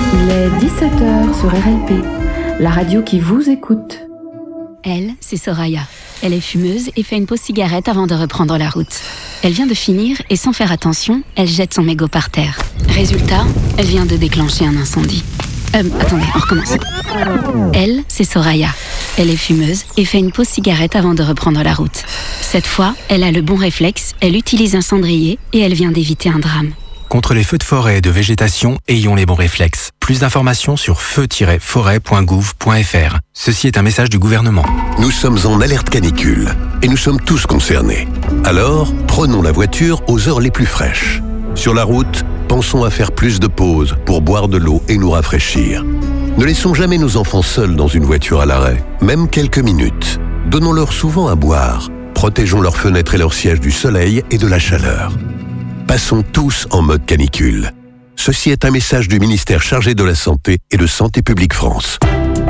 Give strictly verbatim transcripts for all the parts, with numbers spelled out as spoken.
Il est dix-sept heures sur R L P, la radio qui vous écoute. Elle, c'est Soraya. Elle est fumeuse et fait une pause cigarette avant de reprendre la route. Elle vient de finir et sans faire attention, elle jette son mégot par terre. Résultat, elle vient de déclencher un incendie. Euh, attendez, on recommence. Elle, c'est Soraya. Elle est fumeuse et fait une pause cigarette avant de reprendre la route. Cette fois, elle a le bon réflexe, elle utilise un cendrier et elle vient d'éviter un drame. Contre les feux de forêt et de végétation, ayons les bons réflexes. Plus d'informations sur feu tiret forêt point gouv point f r. Ceci est un message du gouvernement. Nous sommes en alerte canicule et nous sommes tous concernés. Alors, prenons la voiture aux heures les plus fraîches. Sur la route, pensons à faire plus de pauses pour boire de l'eau et nous rafraîchir. Ne laissons jamais nos enfants seuls dans une voiture à l'arrêt, même quelques minutes. Donnons-leur souvent à boire. Protégeons leurs fenêtres et leurs sièges du soleil et de la chaleur. Passons tous en mode canicule. Ceci est un message du ministère chargé de la Santé et de Santé publique France.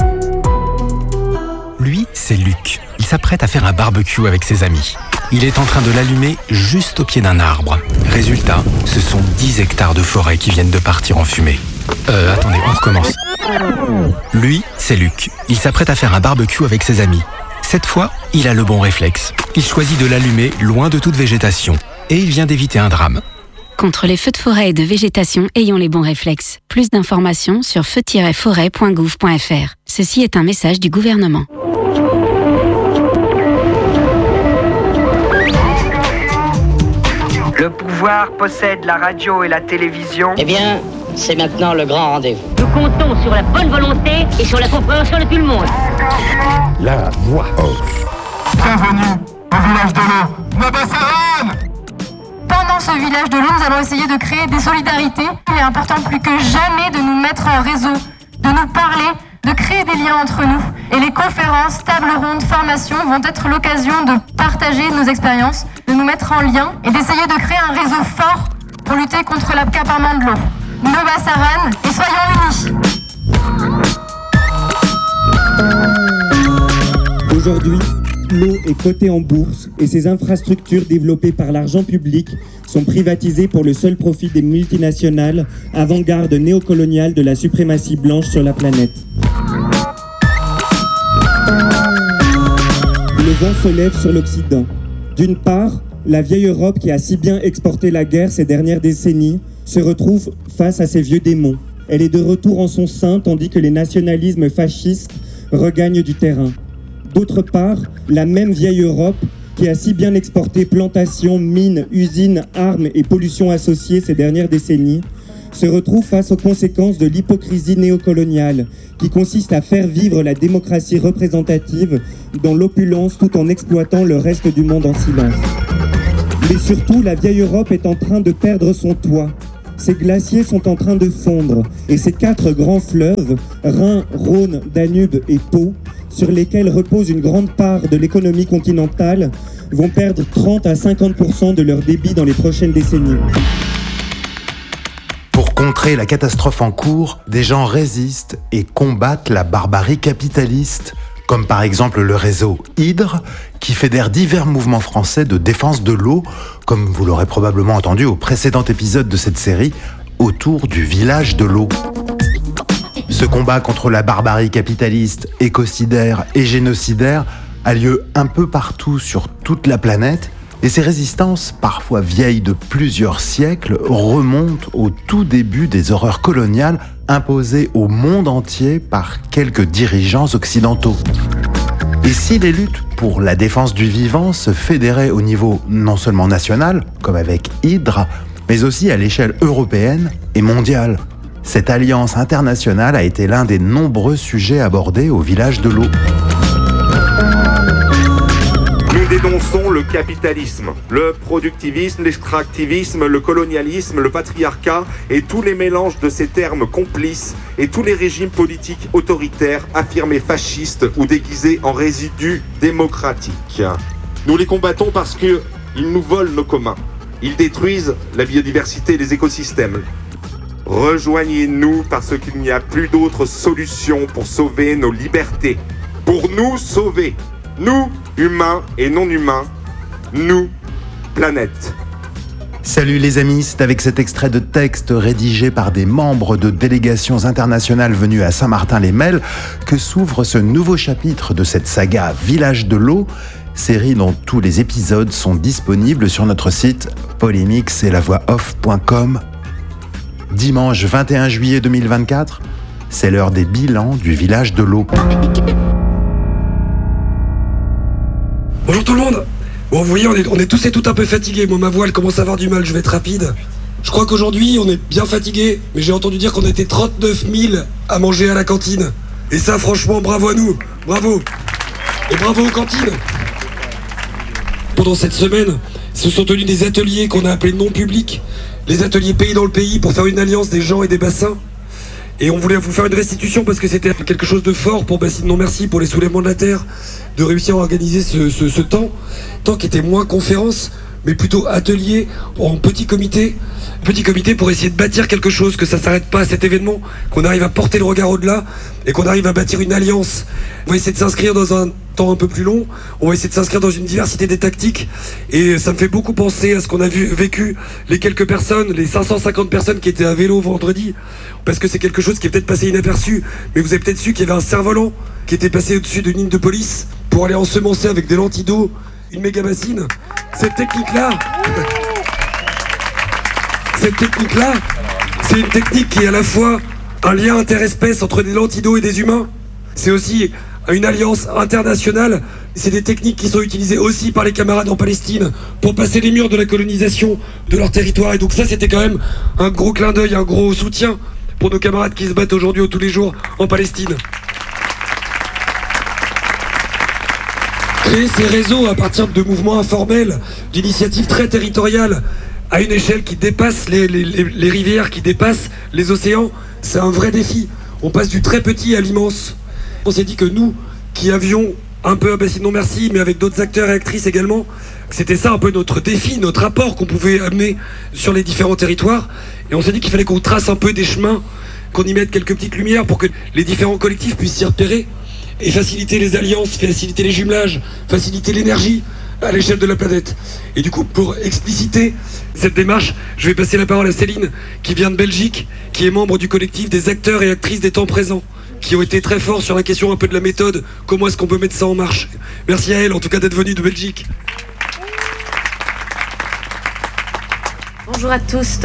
Lui, c'est Luc. Il s'apprête à faire un barbecue avec ses amis. Il est en train de l'allumer juste au pied d'un arbre. Résultat, ce sont dix hectares de forêt qui viennent de partir en fumée. Euh, attendez, on recommence. Lui, c'est Luc. Il s'apprête à faire un barbecue avec ses amis. Cette fois, il a le bon réflexe. Il choisit de l'allumer loin de toute végétation. Et il vient d'éviter un drame. Contre les feux de forêt et de végétation, ayons les bons réflexes. Plus d'informations sur feu tiret forêt point gouv point f r. Ceci est un message du gouvernement. Le pouvoir possède la radio et la télévision. Eh bien, c'est maintenant le grand rendez-vous. Nous comptons sur la bonne volonté et sur la compréhension de tout le monde. La voix off. Bienvenue au village de l'eau, Nabassaran. Pendant ce village de l'eau, nous allons essayer de créer des solidarités. Il est important plus que jamais de nous mettre en réseau, de nous parler, de créer des liens entre nous. Et les conférences, tables rondes, formations vont être l'occasion de partager nos expériences, de nous mettre en lien et d'essayer de créer un réseau fort pour lutter contre l'accaparement de l'eau. Nabassaran et soyons unis. Aujourd'hui, l'eau est cotée en bourse et ses infrastructures développées par l'argent public sont privatisées pour le seul profit des multinationales, avant-garde néocoloniale de la suprématie blanche sur la planète. Le vent se lève sur l'Occident. D'une part, la vieille Europe qui a si bien exporté la guerre ces dernières décennies se retrouve face à ses vieux démons. Elle est de retour en son sein tandis que les nationalismes fascistes regagnent du terrain. D'autre part, la même vieille Europe, qui a si bien exporté plantations, mines, usines, armes et pollution associées ces dernières décennies, se retrouve face aux conséquences de l'hypocrisie néocoloniale, qui consiste à faire vivre la démocratie représentative dans l'opulence tout en exploitant le reste du monde en silence. Mais surtout, la vieille Europe est en train de perdre son toit. Ces glaciers sont en train de fondre et ces quatre grands fleuves, Rhin, Rhône, Danube et Pô, sur lesquels repose une grande part de l'économie continentale, vont perdre trente à cinquante pour cent de leur débit dans les prochaines décennies. Pour contrer la catastrophe en cours, des gens résistent et combattent la barbarie capitaliste, comme par exemple le réseau Hydre, qui fédère divers mouvements français de défense de l'eau, comme vous l'aurez probablement entendu au précédent épisode de cette série, autour du village de l'eau. Ce combat contre la barbarie capitaliste, écocidaire et génocidaire a lieu un peu partout sur toute la planète, et ces résistances, parfois vieilles de plusieurs siècles, remontent au tout début des horreurs coloniales imposées au monde entier par quelques dirigeants occidentaux. Et si les luttes pour la défense du vivant se fédéraient au niveau non seulement national, comme avec Hydre, mais aussi à l'échelle européenne et mondiale. Cette alliance internationale a été l'un des nombreux sujets abordés au village de l'eau. Nous dénonçons le capitalisme, le productivisme, l'extractivisme, le colonialisme, le patriarcat et tous les mélanges de ces termes complices et tous les régimes politiques autoritaires affirmés fascistes ou déguisés en résidus démocratiques. Nous les combattons parce qu'ils nous volent nos communs. Ils détruisent la biodiversité et les écosystèmes. Rejoignez-nous parce qu'il n'y a plus d'autre solution pour sauver nos libertés. Pour nous sauver. Nous, humains et non humains. Nous, planète. Salut les amis, c'est avec cet extrait de texte rédigé par des membres de délégations internationales venues à Saint-Martin-les-Melles que s'ouvre ce nouveau chapitre de cette saga Village de l'eau, série dont tous les épisodes sont disponibles sur notre site polémix et la voix off point com. Dimanche vingt et un juillet deux mille vingt-quatre, c'est l'heure des bilans du Village de l'eau. Bonjour tout le monde. Bon, vous voyez, on est, on est tous et toutes un peu fatigués. Moi, ma voix, elle commence à avoir du mal, je vais être rapide. Je crois qu'aujourd'hui, on est bien fatigués, mais j'ai entendu dire qu'on était trente-neuf mille à manger à la cantine. Et ça, franchement, bravo à nous. Bravo. Et bravo aux cantines. Pendant cette semaine, se sont tenus des ateliers qu'on a appelés non publics. Les ateliers Pays dans le pays pour faire une alliance des gens et des bassins. Et on voulait vous faire une restitution parce que c'était quelque chose de fort pour Bassines Non Merci, pour les soulèvements de la terre, de réussir à organiser ce, ce, ce temps, temps qui était moins conférence, mais plutôt atelier en petit comité, petit comité pour essayer de bâtir quelque chose, que ça s'arrête pas à cet événement, qu'on arrive à porter le regard au-delà et qu'on arrive à bâtir une alliance. On va essayer de s'inscrire dans un temps un peu plus long, on va essayer de s'inscrire dans une diversité des tactiques et ça me fait beaucoup penser à ce qu'on a vu, vécu les quelques personnes, les cinq cent cinquante personnes qui étaient à vélo vendredi, parce que c'est quelque chose qui est peut-être passé inaperçu, mais vous avez peut-être su qu'il y avait un cerf-volant qui était passé au-dessus d'une ligne de police pour aller ensemencer avec des lentilles d'eau une méga bassine. Cette technique-là, cette technique-là, c'est une technique qui est à la fois un lien interespèce entre des lentilles d'eau et des humains. C'est aussi une alliance internationale. C'est des techniques qui sont utilisées aussi par les camarades en Palestine pour passer les murs de la colonisation de leur territoire. Et donc ça, c'était quand même un gros clin d'œil, un gros soutien pour nos camarades qui se battent aujourd'hui ou tous les jours en Palestine. Créer ces réseaux à partir de mouvements informels, d'initiatives très territoriales, à une échelle qui dépasse les, les, les, les rivières, qui dépasse les océans, c'est un vrai défi. On passe du très petit à l'immense. On s'est dit que nous, qui avions un peu à Bassines Non Merci, mais avec d'autres acteurs et actrices également, c'était ça un peu notre défi, notre apport qu'on pouvait amener sur les différents territoires. Et on s'est dit qu'il fallait qu'on trace un peu des chemins, qu'on y mette quelques petites lumières pour que les différents collectifs puissent s'y repérer et faciliter les alliances, faciliter les jumelages, faciliter l'énergie à l'échelle de la planète. Et du coup, pour expliciter cette démarche, je vais passer la parole à Céline, qui vient de Belgique, qui est membre du collectif des acteurs et actrices des temps présents, qui ont été très forts sur la question un peu de la méthode, comment est-ce qu'on peut mettre ça en marche. Merci à elle, en tout cas, d'être venue de Belgique. Bonjour à tous.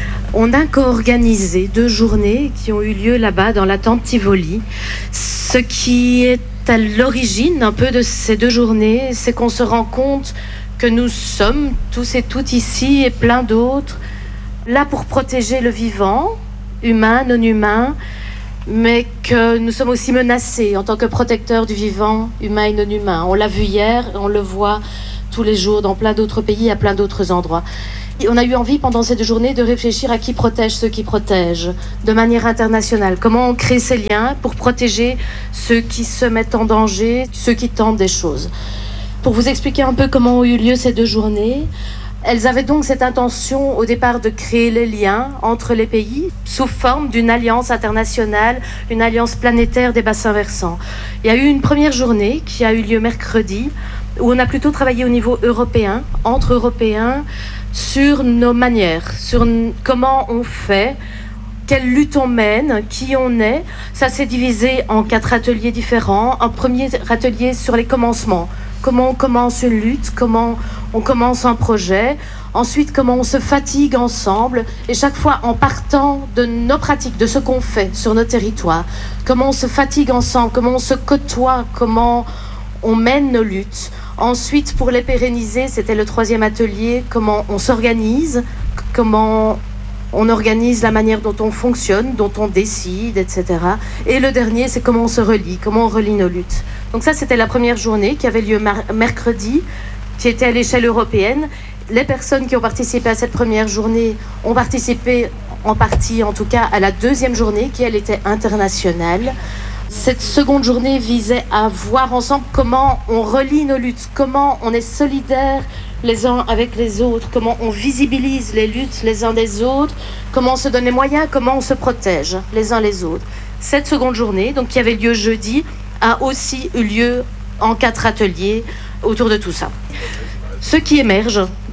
On a co-organisé deux journées qui ont eu lieu là-bas dans la tente Tivoli. Ce qui est à l'origine un peu de ces deux journées, c'est qu'on se rend compte que nous sommes tous et toutes ici et plein d'autres là pour protéger le vivant, humain, non humain, mais que nous sommes aussi menacés en tant que protecteurs du vivant, humain et non humain. On l'a vu hier, on le voit tous les jours dans plein d'autres pays, à plein d'autres endroits. Et on a eu envie pendant ces deux journées de réfléchir à qui protège ceux qui protègent, de manière internationale. Comment on crée ces liens pour protéger ceux qui se mettent en danger, ceux qui tentent des choses. Pour vous expliquer un peu comment ont eu lieu ces deux journées, elles avaient donc cette intention au départ de créer les liens entre les pays sous forme d'une alliance internationale, une alliance planétaire des bassins versants. Il y a eu une première journée qui a eu lieu mercredi où on a plutôt travaillé au niveau européen, entre Européens, sur nos manières, sur comment on fait, quelle lutte on mène, qui on est. Ça s'est divisé en quatre ateliers différents. Un premier atelier sur les commencements. Comment on commence une lutte, comment on commence un projet. Ensuite, comment on se fatigue ensemble. Et chaque fois, en partant de nos pratiques, de ce qu'on fait sur nos territoires. Comment on se fatigue ensemble, comment on se côtoie, comment on mène nos luttes. Ensuite, pour les pérenniser, c'était le troisième atelier, comment on s'organise, comment on organise la manière dont on fonctionne, dont on décide, et cetera. Et le dernier, c'est comment on se relie, comment on relie nos luttes. Donc ça, c'était la première journée qui avait lieu mar- mercredi, qui était à l'échelle européenne. Les personnes qui ont participé à cette première journée ont participé en partie, en tout cas, à la deuxième journée, qui, elle, était internationale. Cette seconde journée visait à voir ensemble comment on relie nos luttes, comment on est solidaires les uns avec les autres, comment on visibilise les luttes les uns des autres, comment on se donne les moyens, comment on se protège les uns les autres. Cette seconde journée, donc qui avait lieu jeudi, a aussi eu lieu en quatre ateliers autour de tout ça. Ce qui émerge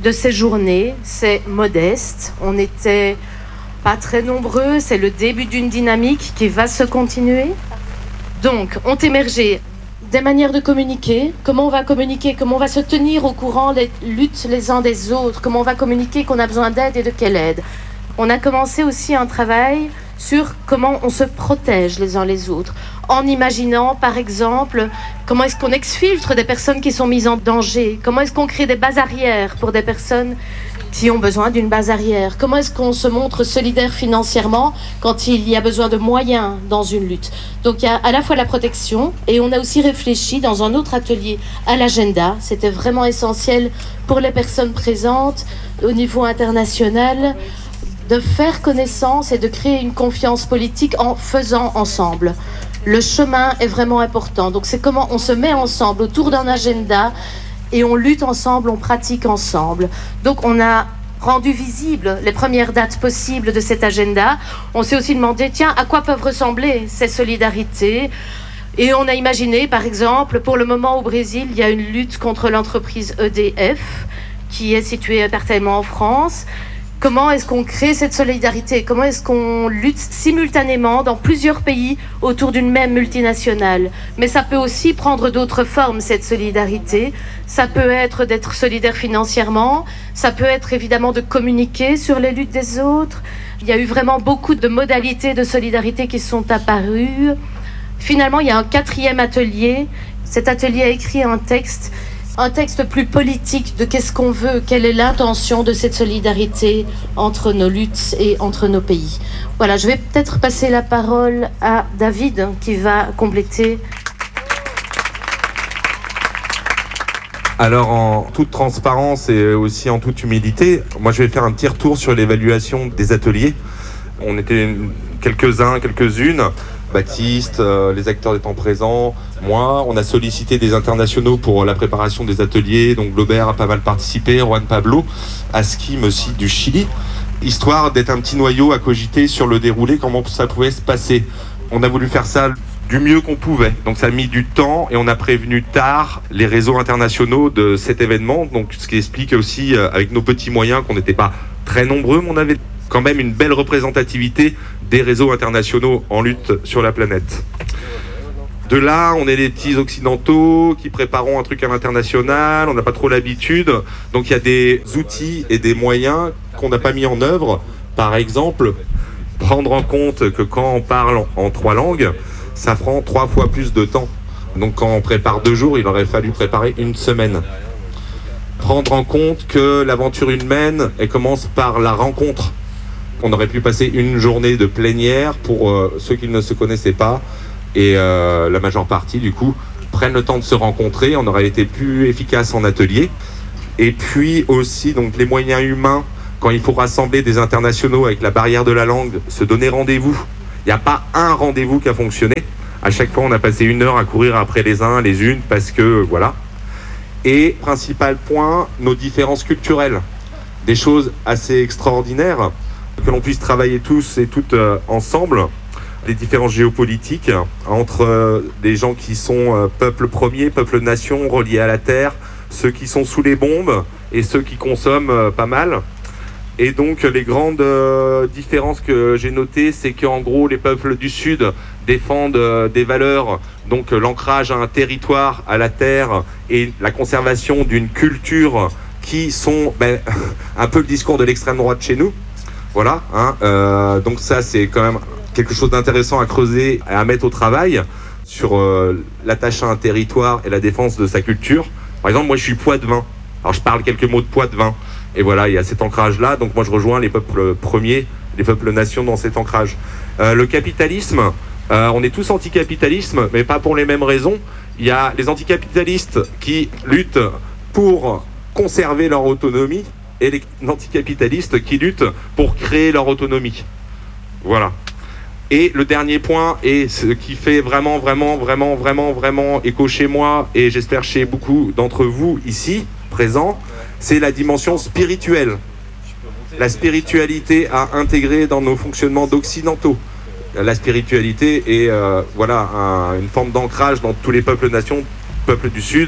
de ces journées, c'est modeste. On n'était pas très nombreux, c'est le début d'une dynamique qui va se continuer. Donc, ont émergé des manières de communiquer, comment on va communiquer, comment on va se tenir au courant des luttes les uns des autres, comment on va communiquer qu'on a besoin d'aide et de quelle aide. On a commencé aussi un travail sur comment on se protège les uns les autres, en imaginant par exemple comment est-ce qu'on exfiltre des personnes qui sont mises en danger, comment est-ce qu'on crée des bases arrières pour des personnes qui ont besoin d'une base arrière, comment est-ce qu'on se montre solidaire financièrement quand il y a besoin de moyens dans une lutte. Donc il y a à la fois la protection et on a aussi réfléchi dans un autre atelier à l'agenda. C'était vraiment essentiel pour les personnes présentes au niveau international de faire connaissance et de créer une confiance politique en faisant ensemble. Le chemin est vraiment important. Donc c'est comment on se met ensemble autour d'un agenda et on lutte ensemble, on pratique ensemble. Donc on a rendu visibles les premières dates possibles de cet agenda. On s'est aussi demandé, tiens, à quoi peuvent ressembler ces solidarités ? Et on a imaginé, par exemple, pour le moment au Brésil, il y a une lutte contre l'entreprise E D F qui est située partiellement en France. Comment est-ce qu'on crée cette solidarité ? Comment est-ce qu'on lutte simultanément dans plusieurs pays autour d'une même multinationale ? Mais ça peut aussi prendre d'autres formes, cette solidarité. Ça peut être d'être solidaire financièrement. Ça peut être évidemment de communiquer sur les luttes des autres. Il y a eu vraiment beaucoup de modalités de solidarité qui sont apparues. Finalement, il y a un quatrième atelier. Cet atelier a écrit un texte Un texte plus politique de qu'est-ce qu'on veut, quelle est l'intention de cette solidarité entre nos luttes et entre nos pays. Voilà, je vais peut-être passer la parole à David qui va compléter. Alors en toute transparence et aussi en toute humilité, moi je vais faire un petit retour sur l'évaluation des ateliers. On était quelques-uns, quelques-unes, Baptiste, euh, les acteurs étant présents, moi, on a sollicité des internationaux pour la préparation des ateliers, donc Glaubert a pas mal participé, Juan Pablo, Askim aussi du Chili, histoire d'être un petit noyau à cogiter sur le déroulé, comment ça pouvait se passer. On a voulu faire ça du mieux qu'on pouvait, donc ça a mis du temps et on a prévenu tard les réseaux internationaux de cet événement, donc ce qui explique aussi euh, avec nos petits moyens qu'on n'était pas très nombreux, mais on avait quand même une belle représentativité des réseaux internationaux en lutte sur la planète. De là, on est les petits occidentaux qui préparons un truc à l'international, on n'a pas trop l'habitude, donc il y a des outils et des moyens qu'on n'a pas mis en œuvre. Par exemple, prendre en compte que quand on parle en trois langues, ça prend trois fois plus de temps. Donc quand on prépare deux jours, il aurait fallu préparer une semaine. Prendre en compte que l'aventure humaine, elle commence par la rencontre. On aurait pu passer une journée de plénière pour euh, ceux qui ne se connaissaient pas et euh, la majeure partie du coup prennent le temps de se rencontrer, on aurait été plus efficace en atelier. Et puis aussi donc les moyens humains, quand il faut rassembler des internationaux avec la barrière de la langue, se donner rendez-vous. Il n'y a pas un rendez-vous qui a fonctionné. À chaque fois on a passé une heure à courir après les uns, les unes parce que voilà. Et principal point, nos différences culturelles. Des choses assez extraordinaires. Que l'on puisse travailler tous et toutes euh, ensemble, les différences géopolitiques entre euh, des gens qui sont euh, peuple premier, peuple nation, reliés à la terre, ceux qui sont sous les bombes et ceux qui consomment euh, pas mal. Et donc les grandes euh, différences que j'ai notées, c'est qu'en gros les peuples du Sud défendent euh, des valeurs, donc euh, l'ancrage à un territoire, à la terre et la conservation d'une culture qui sont ben, un peu le discours de l'extrême droite chez nous. Voilà, hein, euh, donc ça c'est quand même quelque chose d'intéressant à creuser et à mettre au travail sur euh, l'attache à un territoire et la défense de sa culture. Par exemple, moi je suis poitevin, alors je parle quelques mots de poitevin, et voilà, il y a cet ancrage-là, donc moi je rejoins les peuples premiers, les peuples nations dans cet ancrage. Euh, le capitalisme, euh, on est tous anticapitalisme, mais pas pour les mêmes raisons. Il y a les anticapitalistes qui luttent pour conserver leur autonomie, et les anticapitalistes qui luttent pour créer leur autonomie. Voilà. Et le dernier point, et ce qui fait vraiment, vraiment, vraiment, vraiment, vraiment écho chez moi, et j'espère chez beaucoup d'entre vous ici, présents, c'est la dimension spirituelle. La spiritualité à intégrer dans nos fonctionnements d'occidentaux. La spiritualité est euh, voilà, un, une forme d'ancrage dans tous les peuples nations, peuples du Sud,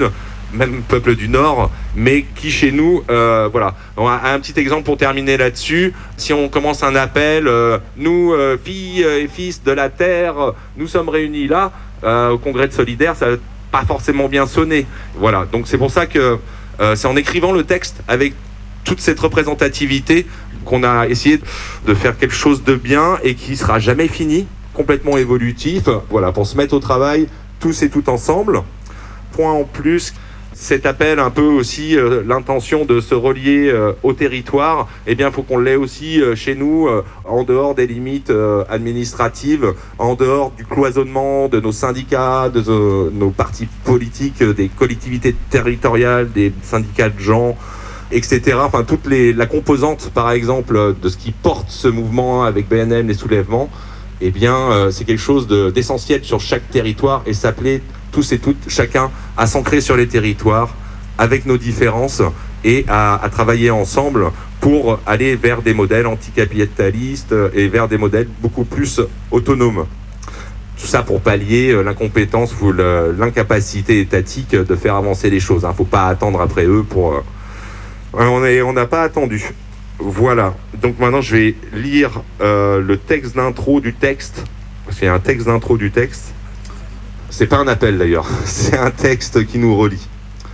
même peuple du Nord, mais qui chez nous, euh, voilà. On a un petit exemple pour terminer là-dessus. Si on commence un appel, euh, nous, euh, filles et fils de la Terre, nous sommes réunis là, euh, au Congrès de Solidaires, ça n'a pas forcément bien sonné. Voilà, donc c'est pour ça que euh, c'est en écrivant le texte avec toute cette représentativité qu'on a essayé de faire quelque chose de bien et qui sera jamais fini, complètement évolutif, voilà, pour se mettre au travail tous et toutes ensemble. Point en plus, cet appel un peu aussi euh, l'intention de se relier euh, au territoire, eh bien il faut qu'on l'ait aussi euh, chez nous, euh, en dehors des limites euh, administratives, en dehors du cloisonnement de nos syndicats, de euh, nos partis politiques, euh, des collectivités territoriales, des syndicats de gens, et cetera. Enfin, toute les, la composante, par exemple, de ce qui porte ce mouvement avec B N M, les soulèvements, eh bien, euh, c'est quelque chose de, d'essentiel sur chaque territoire et s'appeler tous et toutes, chacun, à s'ancrer sur les territoires avec nos différences et à, à travailler ensemble pour aller vers des modèles anticapitalistes et vers des modèles beaucoup plus autonomes. Tout ça pour pallier l'incompétence ou le, l'incapacité étatique de faire avancer les choses. Il ne faut pas attendre après eux pour... On est, on n'a pas attendu. Voilà. Donc maintenant, je vais lire euh, le texte d'intro du texte. Parce qu'il y a un texte d'intro du texte. C'est pas un appel d'ailleurs. C'est un texte qui nous relie.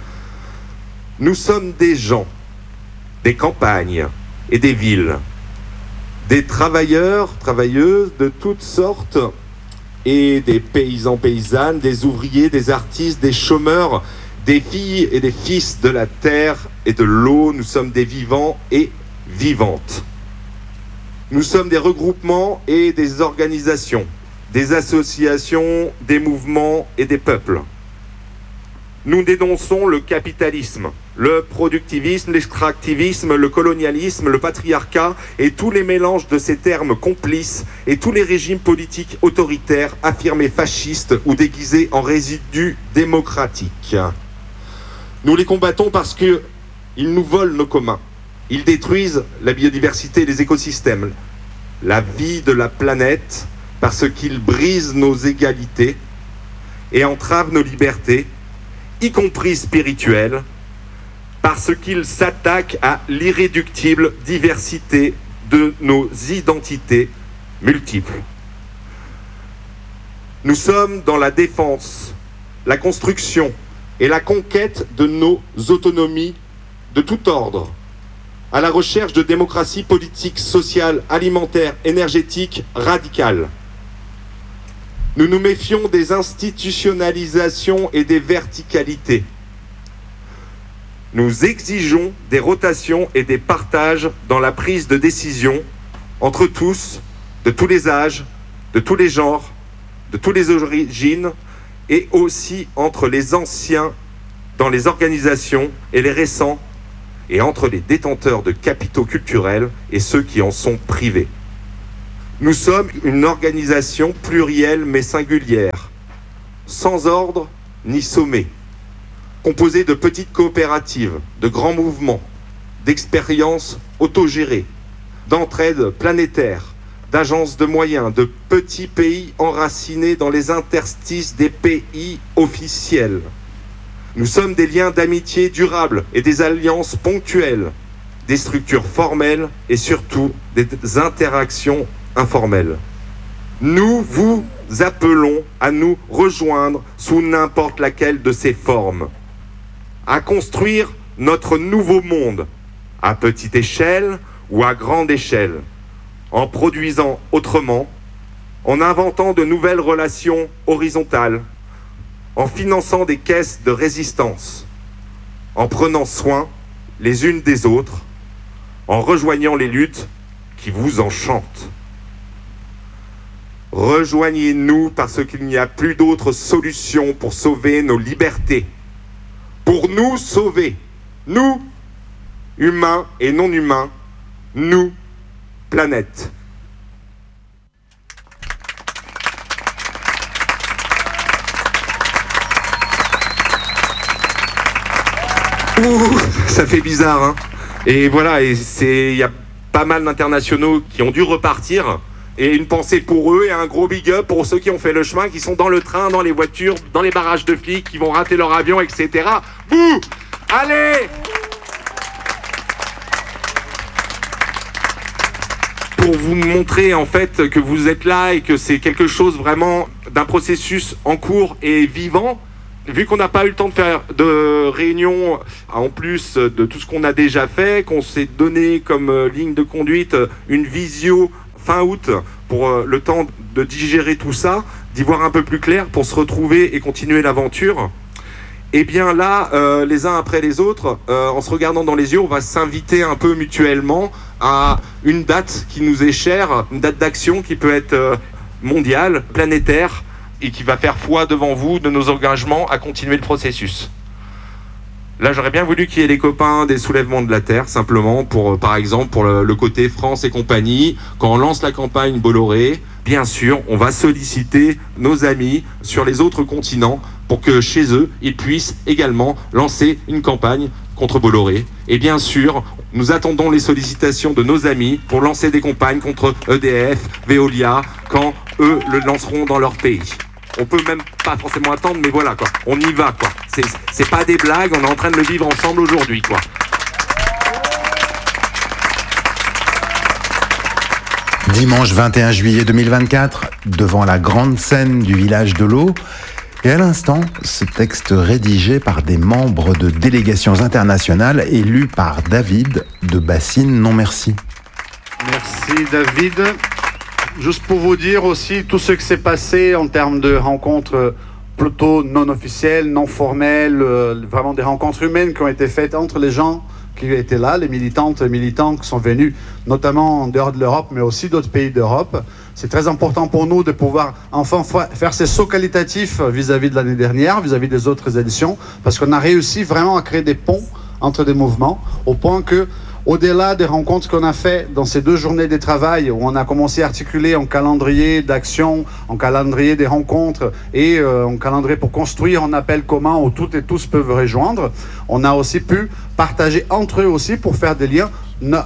Nous sommes des gens, des campagnes et des villes, des travailleurs, travailleuses de toutes sortes et des paysans, paysannes, des ouvriers, des artistes, des chômeurs, des filles et des fils de la terre et de l'eau. Nous sommes des vivants et vivantes. Nous sommes des regroupements et des organisations, des associations, des mouvements et des peuples. Nous dénonçons le capitalisme, le productivisme, l'extractivisme, le colonialisme, le patriarcat et tous les mélanges de ces termes complices et tous les régimes politiques autoritaires affirmés fascistes ou déguisés en résidus démocratiques. Nous les combattons parce qu'ils nous volent nos communs. Ils détruisent la biodiversité et les écosystèmes, la vie de la planète, parce qu'ils brisent nos égalités et entravent nos libertés, y compris spirituelles, parce qu'ils s'attaquent à l'irréductible diversité de nos identités multiples. Nous sommes dans la défense, la construction et la conquête de nos autonomies de tout ordre, à la recherche de démocratie politique, sociale, alimentaire, énergétique, radicale. Nous nous méfions des institutionnalisations et des verticalités. Nous exigeons des rotations et des partages dans la prise de décision entre tous, de tous les âges, de tous les genres, de toutes les origines, et aussi entre les anciens dans les organisations et les récents, et entre les détenteurs de capitaux culturels et ceux qui en sont privés. Nous sommes une organisation plurielle mais singulière, sans ordre ni sommet, composée de petites coopératives, de grands mouvements, d'expériences autogérées, d'entraide planétaire, d'agences de moyens, de petits pays enracinés dans les interstices des pays officiels. Nous sommes des liens d'amitié durables et des alliances ponctuelles, des structures formelles et surtout des interactions informelles. Nous vous appelons à nous rejoindre sous n'importe laquelle de ces formes, à construire notre nouveau monde, à petite échelle ou à grande échelle, en produisant autrement, en inventant de nouvelles relations horizontales, en finançant des caisses de résistance, en prenant soin les unes des autres, en rejoignant les luttes qui vous enchantent. Rejoignez-nous parce qu'il n'y a plus d'autre solution pour sauver nos libertés, pour nous sauver, nous, humains et non humains, nous, planète. Ouh, ça fait bizarre, hein. Et voilà, et c'est, il y a pas mal d'internationaux qui ont dû repartir Et une pensée pour eux et un gros big up pour ceux qui ont fait le chemin, qui sont dans le train, dans les voitures, dans les barrages de flics, qui vont rater leur avion, et cetera. Bouh! Allez! Pour vous montrer en fait que vous êtes là et que c'est quelque chose vraiment d'un processus en cours et vivant, vu qu'on n'a pas eu le temps de faire de réunion en plus de tout ce qu'on a déjà fait, qu'on s'est donné comme ligne de conduite une visio fin août pour le temps de digérer tout ça, d'y voir un peu plus clair pour se retrouver et continuer l'aventure. Et bien là, euh, les uns après les autres, euh, en se regardant dans les yeux, on va s'inviter un peu mutuellement à une date qui nous est chère, une date d'action qui peut être euh, mondiale, planétaire, et qui va faire foi devant vous de nos engagements à continuer le processus. Là, j'aurais bien voulu qu'il y ait les copains des soulèvements de la Terre, simplement, pour, par exemple, pour le, le côté France et compagnie. Quand on lance la campagne Bolloré, bien sûr, on va solliciter nos amis sur les autres continents pour que chez eux, ils puissent également lancer une campagne contre Bolloré. Et bien sûr, nous attendons les sollicitations de nos amis pour lancer des campagnes contre E D F, Veolia, quand eux le lanceront dans leur pays. On peut même pas forcément attendre, mais voilà quoi, on y va quoi. C'est, c'est pas des blagues, on est en train de le vivre ensemble aujourd'hui quoi. Dimanche vingt et un juillet deux mille vingt-quatre, devant la grande scène du village de l'eau, et à l'instant, ce texte rédigé par des membres de délégations internationales et lu par David de Bassine Non Merci. Merci David. Juste pour vous dire aussi tout ce qui s'est passé en termes de rencontres plutôt non officielles, non formelles, euh, vraiment des rencontres humaines qui ont été faites entre les gens qui étaient là, les militantes et militants qui sont venus, notamment en dehors de l'Europe, mais aussi d'autres pays d'Europe. C'est très important pour nous de pouvoir enfin faire ces sauts qualitatifs vis-à-vis de l'année dernière, vis-à-vis des autres éditions, parce qu'on a réussi vraiment à créer des ponts entre des mouvements, au point que, au-delà des rencontres qu'on a fait dans ces deux journées de travail, où on a commencé à articuler un calendrier d'action, un calendrier des rencontres et euh, un calendrier pour construire un appel commun où toutes et tous peuvent rejoindre, on a aussi pu partager entre eux aussi pour faire des liens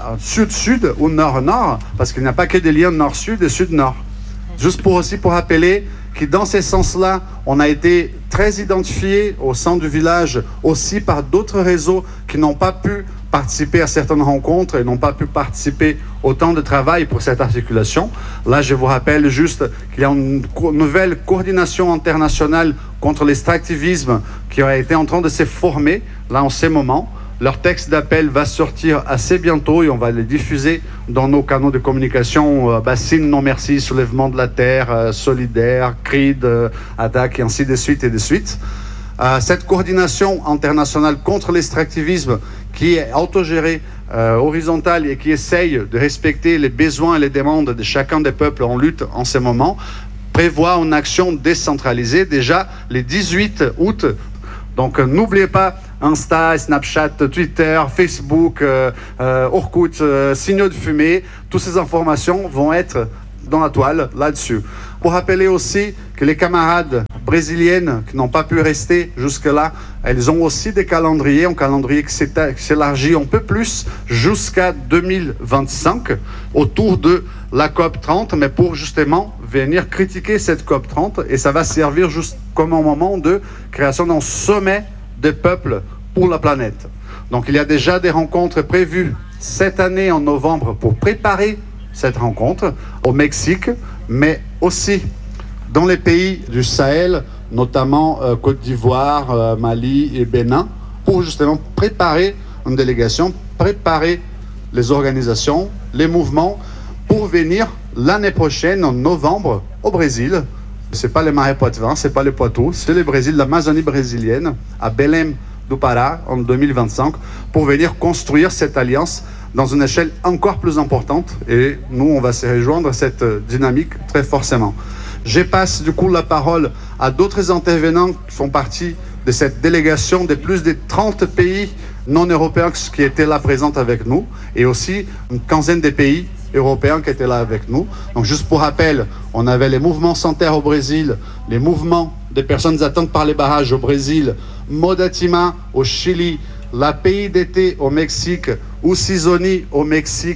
sud-sud ou nord-nord, parce qu'il n'y a pas que des liens nord-sud et sud-nord. Juste pour aussi pour rappeler que dans ces sens-là, on a été très identifiés au sein du village aussi par d'autres réseaux qui n'ont pas pu participer à certaines rencontres et n'ont pas pu participer au temps de travail pour cette articulation. Là, je vous rappelle juste qu'il y a une co- nouvelle coordination internationale contre l'extractivisme qui a été en train de se former là en ces moments. Leur texte d'appel va sortir assez bientôt et on va les diffuser dans nos canaux de communication euh, Bassine Non Merci, Soulèvement de la Terre, euh, Solidaire, C R I D, euh, Attaque et ainsi de suite et de suite. Euh, cette coordination internationale contre l'extractivisme qui est autogérée, euh, horizontale et qui essaye de respecter les besoins et les demandes de chacun des peuples en lutte en ce moment, prévoit une action décentralisée déjà le dix-huit août. Donc euh, n'oubliez pas Insta, Snapchat, Twitter, Facebook, euh, euh, Orkut, euh, signaux de fumée, toutes ces informations vont être dans la toile là-dessus. Pour rappeler aussi que les camarades brésiliennes qui n'ont pas pu rester jusque-là, elles ont aussi des calendriers, un calendrier qui s'élargit un peu plus jusqu'à deux mille vingt-cinq autour de la COP trente, mais pour justement venir critiquer cette COP trente, et ça va servir juste comme un moment de création d'un sommet des peuples pour la planète. Donc il y a déjà des rencontres prévues cette année en novembre pour préparer cette rencontre au Mexique, mais aussi dans les pays du Sahel, notamment euh, Côte d'Ivoire, euh, Mali et Bénin, pour justement préparer une délégation, préparer les organisations, les mouvements, pour venir l'année prochaine, en novembre, au Brésil. C'est pas le Marais Poitevin, c'est pas le Poitou, c'est le Brésil, l'Amazonie brésilienne, à Belém do Pará, en deux mille vingt-cinq, pour venir construire cette alliance dans une échelle encore plus importante. Et nous, on va se rejoindre à cette dynamique très forcément. Je passe du coup la parole à d'autres intervenants qui font partie de cette délégation de plus de trente pays non européens qui étaient là présents avec nous, et aussi une quinzaine de pays européens qui étaient là avec nous. Donc juste pour rappel, on avait les mouvements sans terre au Brésil, les mouvements des personnes atteintes par les barrages au Brésil, Modatima au Chili, la P I D T au Mexique, Usizoni au Mexique,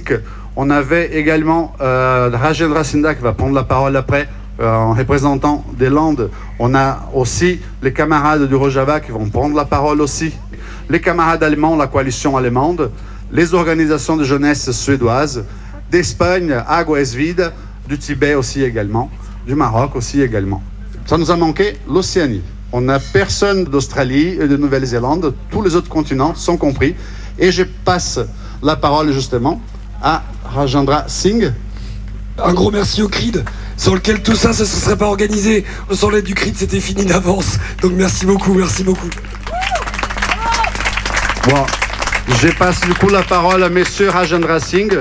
On avait également euh, Rajendra Singh qui va prendre la parole après euh, en représentant des Landes. On a aussi les camarades du Rojava qui vont prendre la parole aussi. Les camarades allemands, la coalition allemande, les organisations de jeunesse suédoises, d'Espagne, Água es Vida, du Tibet aussi également, du Maroc aussi également. Ça nous a manqué l'Océanie. On n'a personne d'Australie et de Nouvelle-Zélande, tous les autres continents sont compris. Et je passe la parole justement à Rajendra Singh. Un gros merci au C R I D, sans lequel tout ça, ça ne se serait pas organisé. Sans l'aide du C R I D, c'était fini d'avance. Donc merci beaucoup, merci beaucoup. Bon, je passe du coup la parole à Monsieur Rajendra Singh.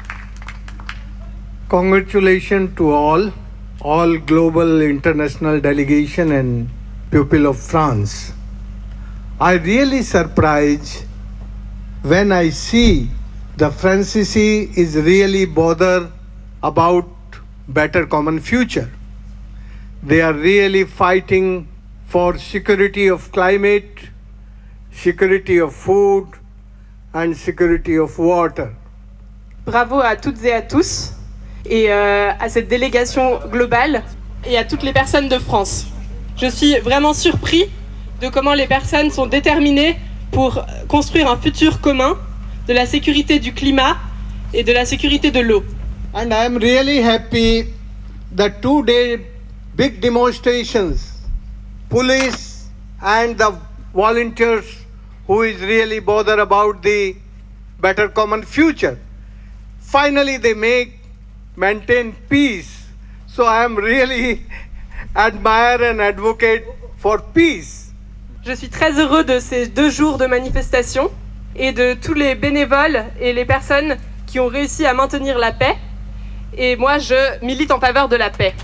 Congratulations to all, all global international delegation and people of France. I really surprised when I see the Francisi is really bothered about better common future. They are really fighting for security of climate, security of food and security of water. Bravo à toutes et à tous et euh, à cette délégation globale et à toutes les personnes de France. Je suis vraiment surpris de comment les personnes sont déterminées pour construire un futur commun de la sécurité du climat et de la sécurité de l'eau. And I am really happy that two-day big demonstrations, police and the volunteers who is really bothered about the better common future. Finally, they make maintain peace. So I am really admire and advocate for peace. Je suis très heureux de ces deux jours de manifestation et de tous les bénévoles et les personnes qui ont réussi à maintenir la paix. Et moi, je milite en faveur de la paix.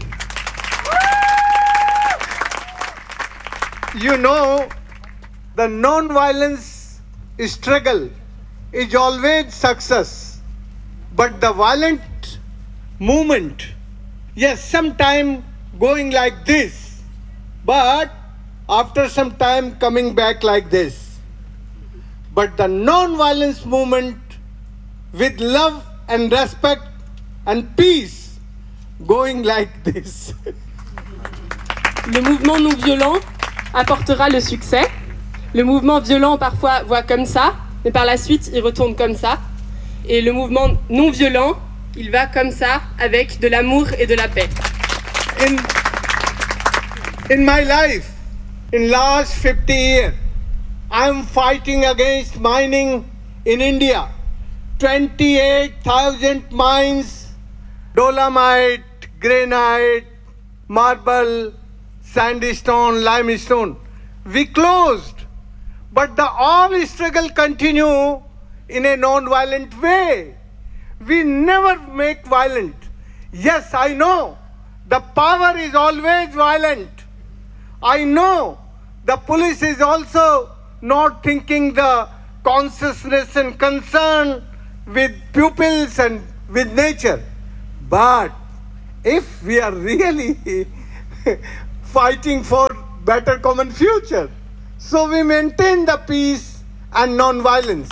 You know, the non-violence struggle is always success. But the violent movement, yes, sometime going like this, but after some time coming back like this. But the non-violence movement with love and respect and peace going like this. Le mouvement non violent apportera le succès. Le mouvement violent parfois voit comme ça, mais par la suite il retourne comme ça. Et le mouvement non violent, il va comme ça avec de l'amour et de la paix. In, in my life, in last fifty years, I'm fighting against mining in India. twenty-eight thousand mines, dolomite, granite, marble, sandstone, limestone. We closed, but the all struggle continue in a non-violent way. We never make violent. Yes, I know the power is always violent. I know the police is also not thinking the consciousness and concern with pupils and with nature. But if we are really fighting for better common future, so we maintain the peace and non-violence.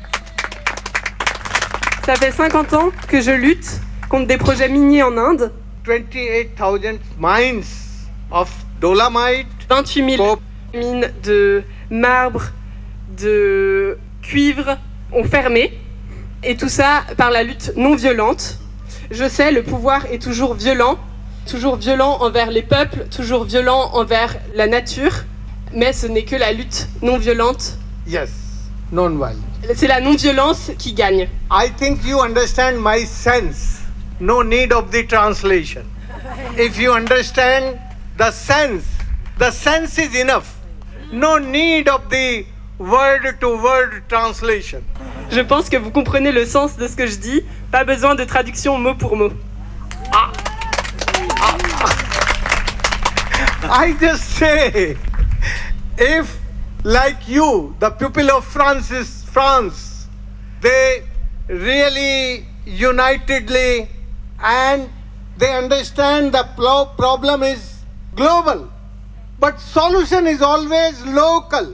Ça fait cinquante ans que je lutte contre des projets miniers en Inde. twenty-eight thousand mines of dolomite. vingt-huit mille mines de marbre, de cuivre ont fermé. Et tout ça par la lutte non violente. Je sais, le pouvoir est toujours violent, toujours violent envers les peuples, toujours violent envers la nature. Mais ce n'est que la lutte non violente. Yes, non-violence. C'est la non-violence qui gagne. I think you understand my sense. No need of the translation. If you understand the sense, the sense is enough. No need of the word-to-word translation. Je pense que vous comprenez le sens de ce que je dis. Pas besoin de traduction mot pour mot. Ah. Ah. I just say, if like you, the people of France is France, they really unitedly and they understand the problem is global, but solution is always local.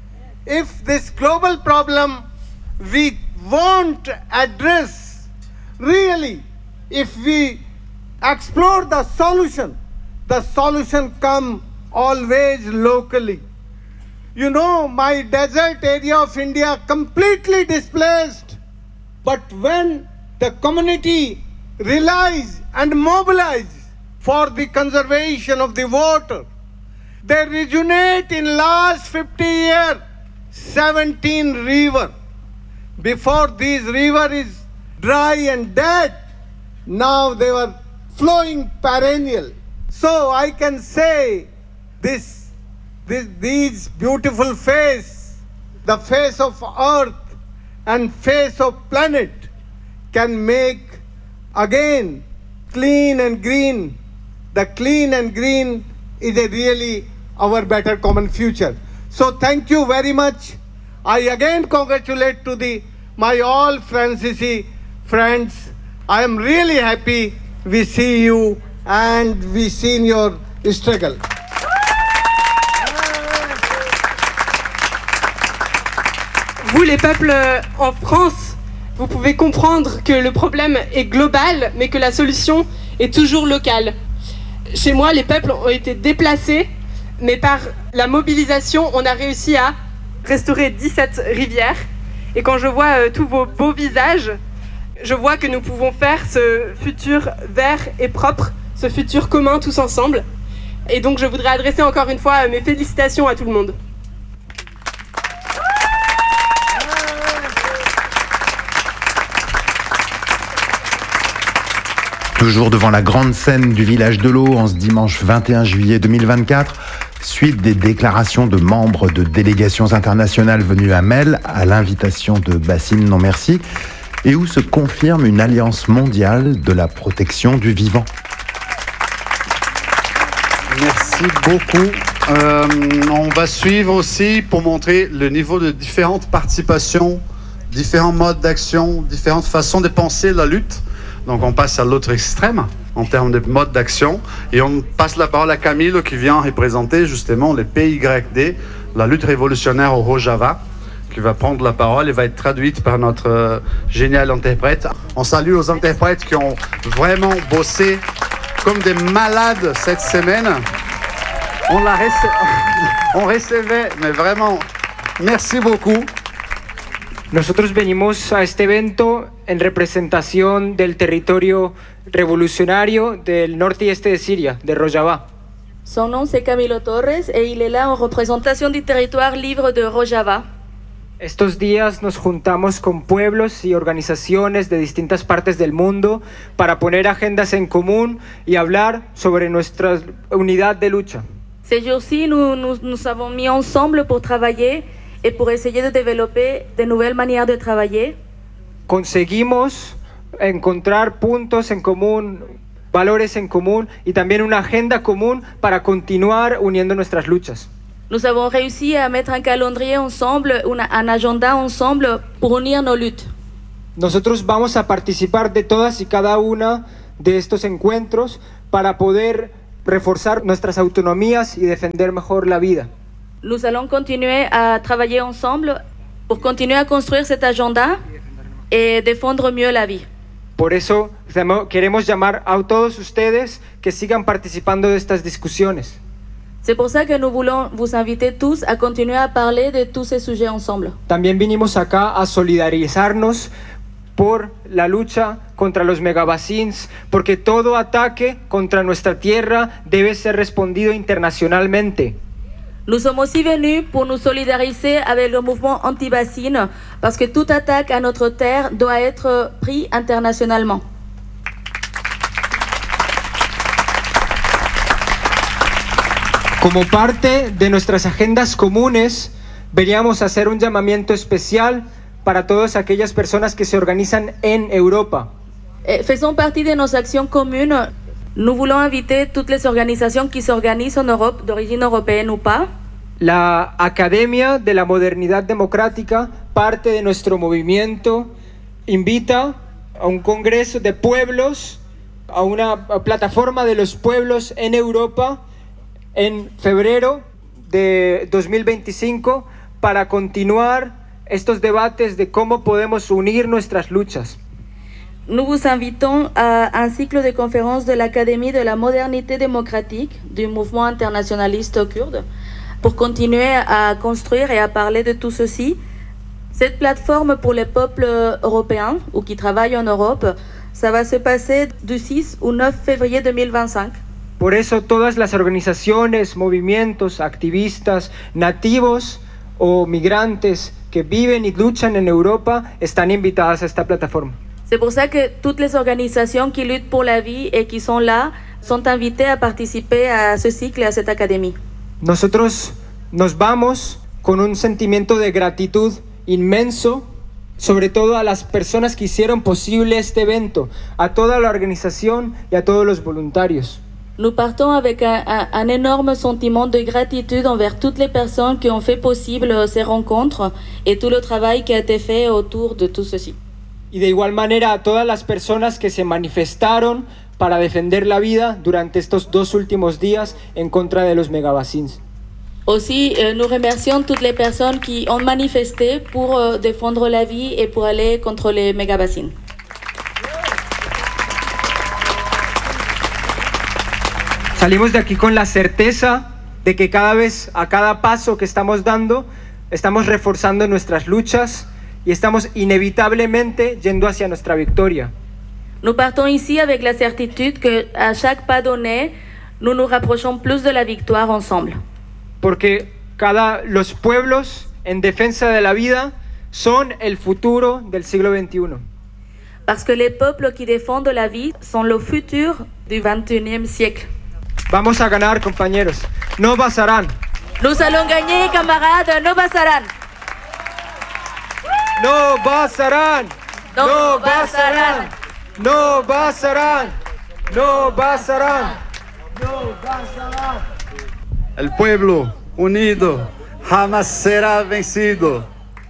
If this global problem we won't address really, if we explore the solution, the solution come always locally. You know, my desert area of India completely displaced. But when the community realize and mobilize for the conservation of the water, they rejuvenate in last fifty years seventeen river. Before these river is dry and dead, now they were flowing perennial. So I can say this, this these beautiful face, the face of earth and face of planet can make again clean and green. The clean and green is a really our better common future. So thank you very much. I again congratulate to the my all Francis friends. I am really happy we see you and we seen your struggle. Vous les peuples en France, vous pouvez comprendre que le problème est global, mais que la solution est toujours locale. Chez moi, les peuples ont été déplacés, mais par la mobilisation, on a réussi à restaurer dix-sept rivières. Et quand je vois euh, tous vos beaux visages, je vois que nous pouvons faire ce futur vert et propre, ce futur commun tous ensemble. Et donc je voudrais adresser encore une fois mes félicitations à tout le monde. Toujours devant la grande scène du village de l'eau en ce dimanche vingt et un juillet deux mille vingt-quatre, suite des déclarations de membres de délégations internationales venues à Mel à l'invitation de Bassine Non Merci, et où se confirme une alliance mondiale de la protection du vivant. Merci beaucoup. Euh, on va suivre aussi pour montrer le niveau de différentes participations, différents modes d'action, différentes façons de penser la lutte. Donc on passe à l'autre extrême en termes de mode d'action et on passe la parole à Camille qui vient représenter justement les P Y D, la lutte révolutionnaire au Rojava, qui va prendre la parole et va être traduite par notre euh, génial interprète. On salue aux interprètes qui ont vraiment bossé comme des malades cette semaine. On la rece- on recevait, mais vraiment, merci beaucoup. Nosotros venimos a este evento en representación del territorio revolucionario del norte y este de Siria, de Rojava. Son nom c'est Camilo Torres et il est là en représentation du territoire libre de Rojava. Estos días nos juntamos con pueblos y organizaciones de distintas partes del mundo para poner agendas en común y hablar sobre nuestra unidad de lucha. Ces jours-ci, nous, nous nous avons mis ensemble pour travailler et pour essayer de développer de nouvelles manières de travailler. Conseguimos encontrar puntos en común, valores en común y también una agenda común para continuar uniendo nuestras luchas. Nous avons réussi à mettre un calendrier ensemble, una, un agenda ensemble pour unir nos luttes. Nosotros vamos a participar de todas y cada una de estos encuentros para poder reforzar nuestras autonomías y defender mejor la vida. Nous allons continuer à travailler ensemble pour continuer à construire cet agenda et défendre mieux la vie. Por eso queremos llamar a todos ustedes que sigan participando de estas discusiones. C'est pour ça que nous voulons vous inviter tous à continuer à parler de tous ces sujets ensemble. También vinimos acá a solidarizarnos por la lucha contra los megabassins, porque todo ataque contra nuestra tierra debe ser respondido internacionalmente. Nous sommes aussi venus pour nous solidariser avec le mouvement anti-bassines, parce que toute attaque à notre terre doit être prise internationalement. Como parte de nuestras agendas comunes, veníamos a hacer un llamamiento especial para todas aquellas personas que se organizan en Europa. Et faisant partie de nos actions communes, nous voulons inviter toutes les organisations qui s'organisent en Europe, d'origine européenne ou pas. La Academia de la Modernidad Democrática, parte de nuestro movimiento, invita a un congreso de pueblos, a una plataforma de los pueblos en Europa, en febrero de dos mil veinticinco para continuar estos debates de cómo podemos unir nuestras luchas. nous vous invitons à un cycle de conférences de l'Académie de la modernité démocratique du mouvement internationaliste kurde pour continuer à construire et à parler de tout ceci. Cette plateforme pour les peuples européens ou qui travaillent en Europe, ça va se passer du six au neuf février deux mille vingt-cinq. Por eso todas las organizaciones, movimientos, activistas, nativos o migrantes que viven y luchan en Europa están invitadas a esta plataforma. C'est pour ça que toutes les organisations qui luttent pour la vie et qui sont là sont invitées à participer à ce cycle et à cette académie. Nosotros nos vamos con un sentimiento de gratitud inmenso, sobre todo a las personas que hicieron posible este evento, a toda la organización y a todos los voluntarios. Nous partons avec un, un, un énorme sentiment de gratitude envers toutes les personnes qui ont fait possible ces rencontres et tout le travail qui a été fait autour de tout ceci. Y de igual manera a todas las personas que se manifestaron para defender la vida durante estos dos últimos días en contra de los megabacines. Aussi, euh, nous remercions toutes les personnes qui ont manifesté pour euh, défendre la vie et pour aller contre les mégabassines. Salimos de aquí con la certeza de que cada vez, a cada paso que estamos dando, estamos reforzando nuestras luchas y estamos inevitablemente yendo hacia nuestra victoria. Nous partons ici avec la certitude que à chaque pas donné, nous nous rapprochons plus de la victoire ensemble. Porque cada, los pueblos en defensa de la vida son el futuro del siglo veintiuno. Parce que les peuples qui défendent la vie sont le futur du vingt et unième siècle. Vamos a ganar, compañeros. No pasarán. Nous allons gagner, camarades. No pasarán. No pasarán. No, no pasarán. No pasarán. No pasarán. No pasarán. El pueblo unido jamás será vencido.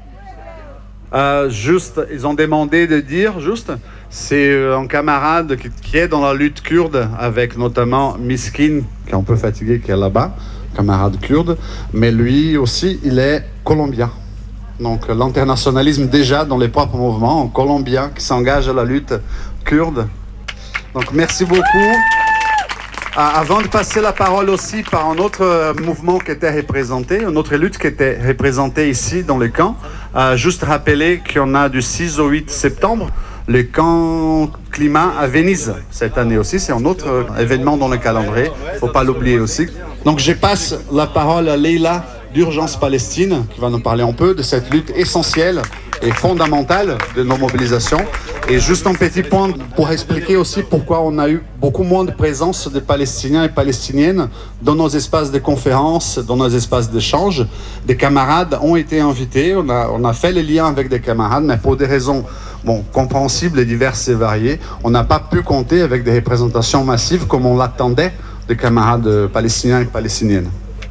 Euh, juste, ils ont demandé de dire, juste, c'est un camarade qui, qui est dans la lutte kurde, avec notamment Miskin, qui est un peu fatigué, qui est là-bas, camarade kurde, mais lui aussi, il est colombien. Donc l'internationalisme déjà dans les propres mouvements, un Colombien qui s'engage à la lutte kurde. Donc merci beaucoup. Ah, avant de passer la parole aussi par un autre euh, mouvement qui était représenté, une autre lutte qui était représentée ici dans le camp, euh, juste rappeler qu'il y en a du six au huit septembre, le camp climat à Venise cette année aussi, c'est un autre euh, événement dans le calendrier, il ne faut pas l'oublier aussi. Donc je passe la parole à Leila d'Urgence Palestine, qui va nous parler un peu de cette lutte essentielle et fondamentale de nos mobilisations. Et juste un petit point pour expliquer aussi pourquoi on a eu beaucoup moins de présence de Palestiniens et Palestiniennes dans nos espaces de conférences, dans nos espaces d'échange. Des camarades ont été invités, on a, on a fait les liens avec des camarades, mais pour des raisons bon, compréhensibles et diverses et variées, on n'a pas pu compter avec des représentations massives comme on l'attendait des camarades palestiniens et palestiniennes.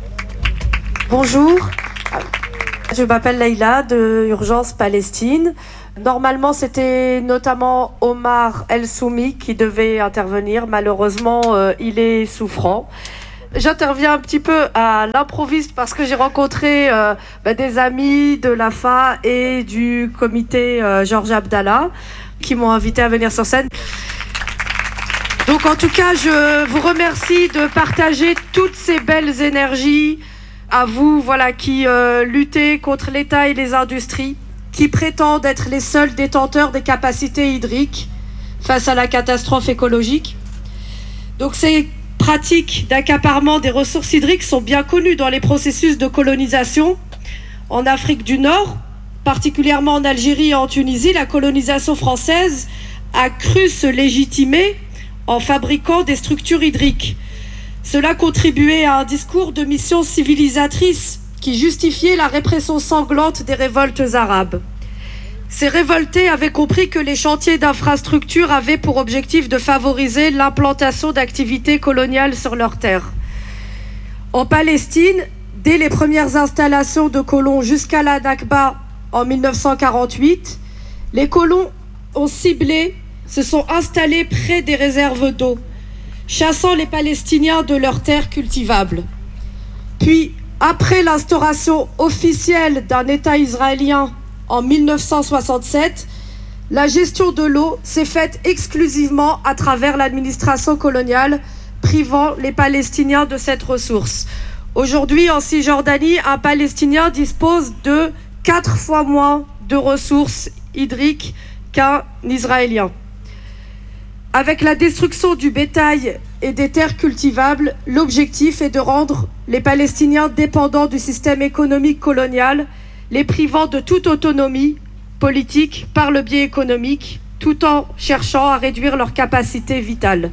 Bonjour, je m'appelle Leïla de Urgence Palestine. Normalement, c'était notamment Omar El Soumi qui devait intervenir. Malheureusement, euh, il est souffrant. J'interviens un petit peu à l'improviste parce que j'ai rencontré euh, bah, des amis de l'A F A et du comité euh, Georges Abdallah qui m'ont invité à venir sur scène. Donc en tout cas, je vous remercie de partager toutes ces belles énergies à vous, voilà, qui euh, luttez contre l'État et les industries, qui prétendent être les seuls détenteurs des capacités hydriques face à la catastrophe écologique. Donc ces pratiques d'accaparement des ressources hydriques sont bien connues dans les processus de colonisation. En Afrique du Nord, particulièrement en Algérie et en Tunisie, la colonisation française a cru se légitimer en fabriquant des structures hydriques. Cela contribuait à un discours de mission civilisatrice qui justifiait la répression sanglante des révoltes arabes. Ces révoltés avaient compris que les chantiers d'infrastructures avaient pour objectif de favoriser l'implantation d'activités coloniales sur leurs terres. En Palestine, dès les premières installations de colons jusqu'à la Nakba en mille neuf cent quarante-huit, les colons ont ciblé, se sont installés près des réserves d'eau, chassant les Palestiniens de leurs terres cultivables. Puis, après l'instauration officielle d'un État israélien en mille neuf cent soixante-sept, la gestion de l'eau s'est faite exclusivement à travers l'administration coloniale, privant les Palestiniens de cette ressource. Aujourd'hui, en Cisjordanie, un Palestinien dispose de quatre fois moins de ressources hydriques qu'un Israélien. Avec la destruction du bétail et des terres cultivables, l'objectif est de rendre les Palestiniens dépendants du système économique colonial, les privant de toute autonomie politique par le biais économique, tout en cherchant à réduire leurs capacités vitales.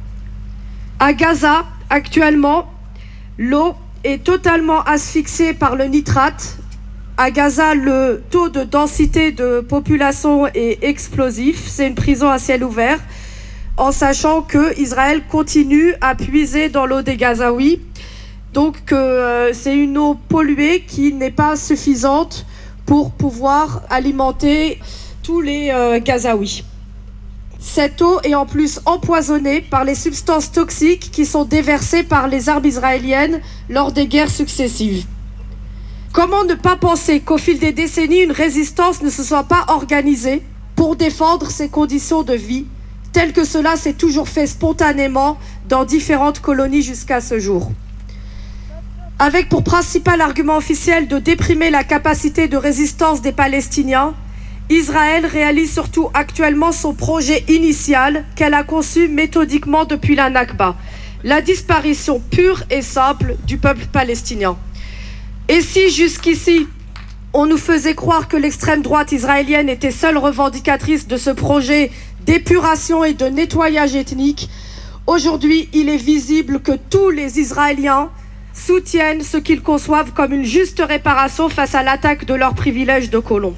À Gaza, actuellement, l'eau est totalement asphyxiée par le nitrate. À Gaza, le taux de densité de population est explosif. C'est une prison à ciel ouvert, en sachant que Israël continue à puiser dans l'eau des Gazaouis. Donc euh, c'est une eau polluée qui n'est pas suffisante pour pouvoir alimenter tous les euh, Gazaouis. Cette eau est en plus empoisonnée par les substances toxiques qui sont déversées par les armes israéliennes lors des guerres successives. Comment ne pas penser qu'au fil des décennies, une résistance ne se soit pas organisée pour défendre ces conditions de vie, telles que cela s'est toujours fait spontanément dans différentes colonies jusqu'à ce jour. Avec pour principal argument officiel de déprimer la capacité de résistance des Palestiniens, Israël réalise surtout actuellement son projet initial qu'elle a conçu méthodiquement depuis la Nakba, la disparition pure et simple du peuple palestinien. Et si jusqu'ici, on nous faisait croire que l'extrême droite israélienne était seule revendicatrice de ce projet d'épuration et de nettoyage ethnique, aujourd'hui il est visible que tous les Israéliens soutiennent ce qu'ils conçoivent comme une juste réparation face à l'attaque de leurs privilèges de colons.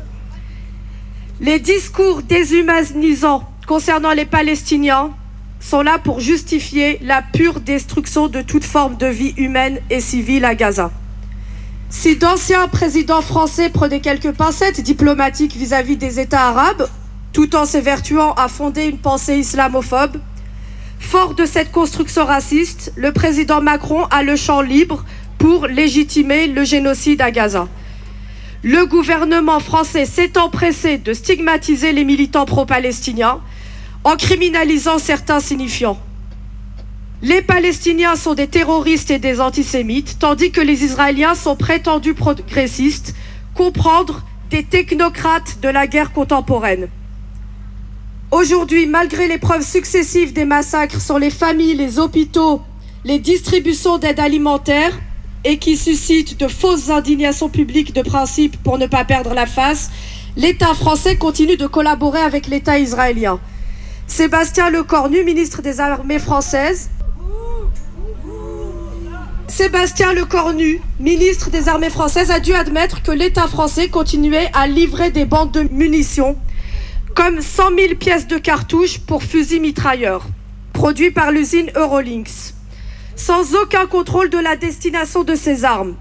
Les discours déshumanisants concernant les Palestiniens sont là pour justifier la pure destruction de toute forme de vie humaine et civile à Gaza. Si d'anciens présidents français prenaient quelques pincettes diplomatiques vis-à-vis des États arabes, tout en s'évertuant à fonder une pensée islamophobe, fort de cette construction raciste, le président Macron a le champ libre pour légitimer le génocide à Gaza. Le gouvernement français s'est empressé de stigmatiser les militants pro-palestiniens en criminalisant certains signifiants. Les Palestiniens sont des terroristes et des antisémites, tandis que les Israéliens sont prétendus progressistes, comprendre des technocrates de la guerre contemporaine. Aujourd'hui, malgré les preuves successives des massacres sur les familles, les hôpitaux, les distributions d'aide alimentaire, et qui suscitent de fausses indignations publiques de principe pour ne pas perdre la face, l'État français continue de collaborer avec l'État israélien. Sébastien Lecornu, ministre des Armées françaises, Sébastien Lecornu, ministre des Armées françaises, a dû admettre que l'État français continuait à livrer des bandes de munitions, comme cent mille pièces de cartouches pour fusils mitrailleurs, produits par l'usine Eurolinks, sans aucun contrôle de la destination de ces armes.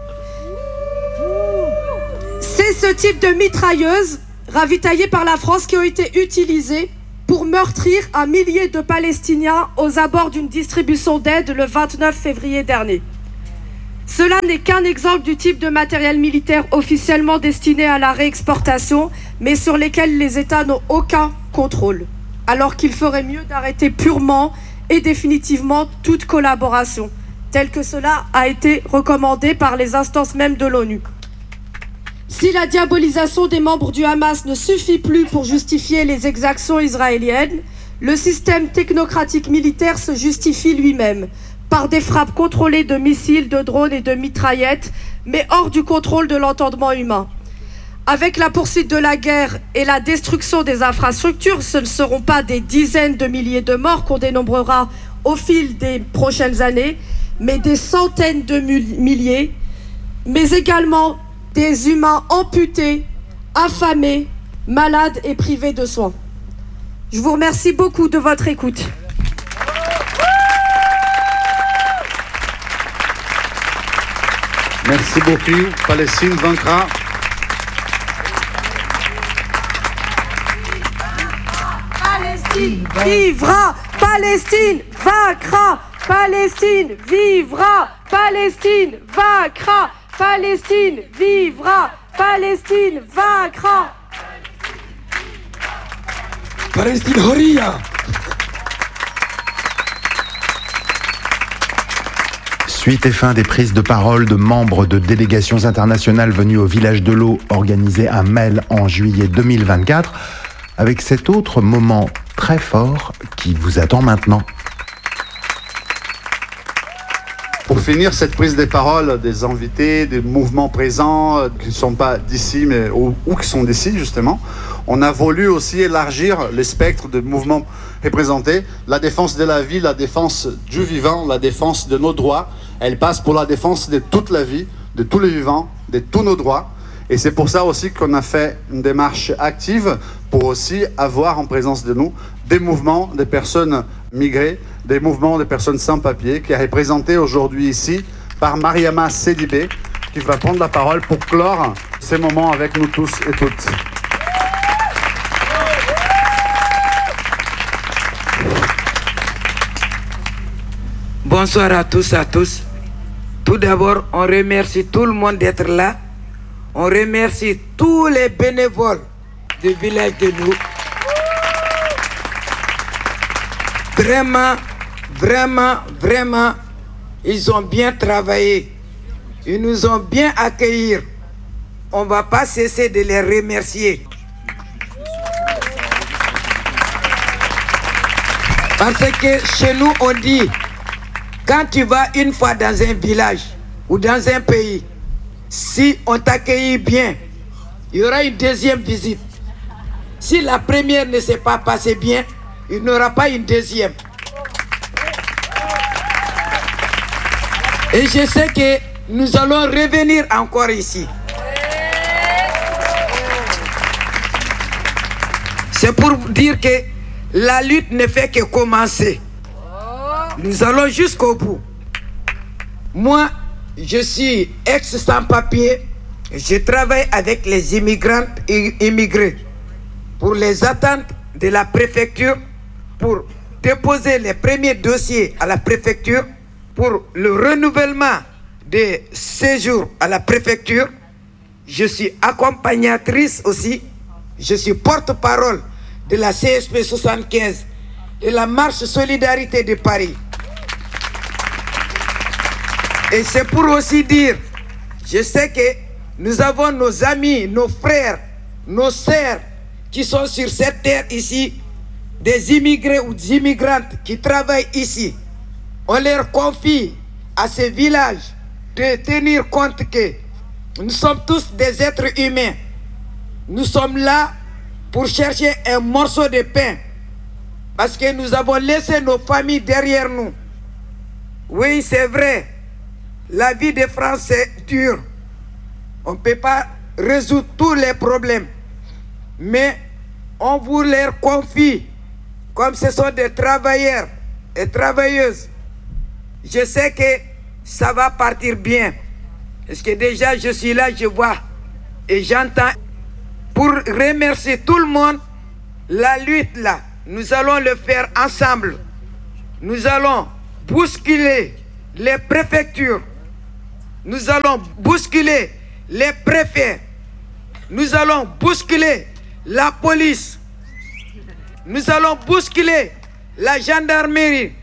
C'est ce type de mitrailleuses ravitaillées par la France qui ont été utilisées pour meurtrir un millier de Palestiniens aux abords d'une distribution d'aide le vingt-neuf février dernier. Cela n'est qu'un exemple du type de matériel militaire officiellement destiné à la réexportation, mais sur lesquels les États n'ont aucun contrôle, alors qu'il ferait mieux d'arrêter purement et définitivement toute collaboration, tel que cela a été recommandé par les instances mêmes de l'ONU. Si la diabolisation des membres du Hamas ne suffit plus pour justifier les exactions israéliennes, le système technocratique militaire se justifie lui-même par des frappes contrôlées de missiles, de drones et de mitraillettes, mais hors du contrôle de l'entendement humain. Avec la poursuite de la guerre et la destruction des infrastructures, ce ne seront pas des dizaines de milliers de morts qu'on dénombrera au fil des prochaines années, mais des centaines de milliers, mais également des humains amputés, affamés, malades et privés de soins. Je vous remercie beaucoup de votre écoute. Merci beaucoup. Palestine vaincra. Palestine vivra, Palestine vaincra, Palestine vivra, Palestine vaincra, Palestine vivra, Palestine vaincra. Palestine Horia. Suite et fin des prises de parole de membres de délégations internationales venues au Village de l'Eau organisé à Melle en juillet deux mille vingt-quatre, avec cet autre moment très fort qui vous attend maintenant. Pour finir cette prise de parole des invités, des mouvements présents qui ne sont pas d'ici mais ou, ou qui sont d'ici justement, on a voulu aussi élargir le spectre de mouvements représentés. La défense de la vie, la défense du vivant, la défense de nos droits, elle passe pour la défense de toute la vie, de tous les vivants, de tous nos droits. Et c'est pour ça aussi qu'on a fait une démarche active pour aussi avoir en présence de nous des mouvements des personnes migrées, des mouvements des personnes sans papier, qui est représenté aujourd'hui ici par Mariama Sedibé, qui va prendre la parole pour clore ces moments avec nous tous et toutes. Bonsoir à tous et à tous. Tout d'abord, on remercie tout le monde d'être là. On remercie tous les bénévoles du village de nous. Vraiment, vraiment, vraiment, ils ont bien travaillé. Ils nous ont bien accueillis. On ne va pas cesser de les remercier. Parce que chez nous, on dit, quand tu vas une fois dans un village ou dans un pays, si on t'accueille bien, il y aura une deuxième visite. Si la première ne s'est pas passée bien, il n'y aura pas une deuxième. Et je sais que nous allons revenir encore ici. C'est pour dire que la lutte ne fait que commencer. Nous allons jusqu'au bout. Moi, je suis ex-sans-papier. Je travaille avec les immigrants et immigrés pour les attentes de la préfecture, pour déposer les premiers dossiers à la préfecture, pour le renouvellement des séjours à la préfecture. Je suis accompagnatrice aussi. Je suis porte-parole de la C S P soixante-quinze, de la marche Solidarité de Paris. Et c'est pour aussi dire, je sais que nous avons nos amis, nos frères, nos sœurs qui sont sur cette terre ici, des immigrés ou des immigrantes qui travaillent ici. On leur confie à ces villages de tenir compte que nous sommes tous des êtres humains. Nous sommes là pour chercher un morceau de pain parce que nous avons laissé nos familles derrière nous. Oui, c'est vrai. La vie de France, c'est dur. On ne peut pas résoudre tous les problèmes. Mais on vous les confie, comme ce sont des travailleurs et travailleuses. Je sais que ça va partir bien. Parce que déjà, je suis là, je vois et j'entends. Pour remercier tout le monde, la lutte là, nous allons le faire ensemble. Nous allons bousculer les préfectures. Nous allons bousculer les préfets. Nous allons bousculer la police. Nous allons bousculer la gendarmerie.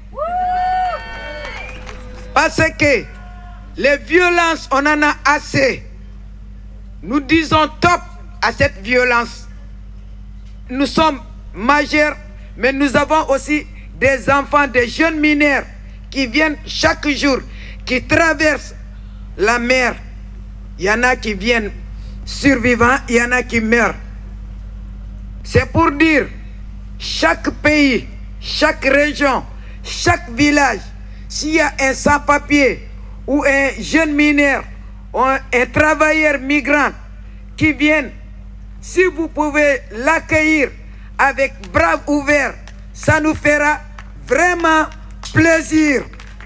Parce que les violences, on en a assez. Nous disons top à cette violence. Nous sommes majeurs, mais nous avons aussi des enfants, des jeunes mineurs qui viennent chaque jour, qui traversent la mer. Il y en a qui viennent survivants, il y en a qui meurent. C'est pour dire, chaque pays, chaque région, chaque village, s'il y a un sans-papier ou un jeune mineur ou un, un travailleur migrant qui vient, si vous pouvez l'accueillir avec bras ouverts, ça nous fera vraiment plaisir.